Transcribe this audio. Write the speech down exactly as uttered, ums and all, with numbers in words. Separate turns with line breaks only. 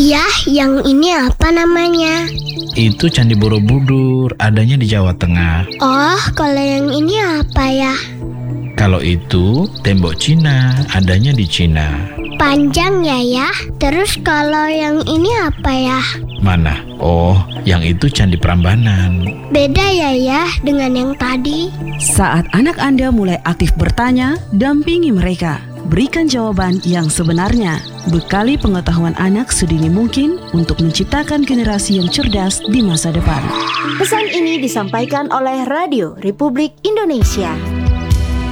Iya, yang ini apa namanya?
Itu Candi Borobudur, adanya di Jawa Tengah.
Oh, kalau yang ini apa ya?
Kalau itu tembok Cina, adanya di Cina.
Panjang ya ya. Terus kalau yang ini apa ya?
Mana? Oh, yang itu Candi Prambanan.
Beda ya ya dengan yang tadi.
Saat anak Anda mulai aktif bertanya, dampingi mereka. Berikan jawaban yang sebenarnya. Bekali pengetahuan anak sedini mungkin untuk menciptakan generasi yang cerdas di masa depan.
Pesan ini disampaikan oleh Radio Republik Indonesia.